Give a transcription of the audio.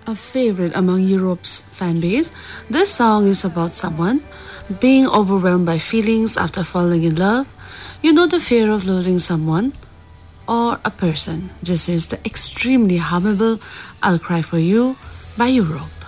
A favorite among Europe's fan base, this song is about someone being overwhelmed by feelings after falling in love. You know the fear of losing someone or a person. This is the extremely hummable I'll Cry For You by Europe.